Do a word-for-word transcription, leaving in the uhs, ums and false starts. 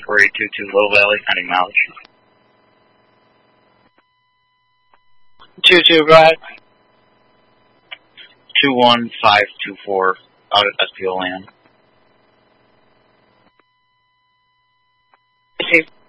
four eight two two Low Valley, pending mileage. two two, go ahead. two one five two four, out at S P O land. Received.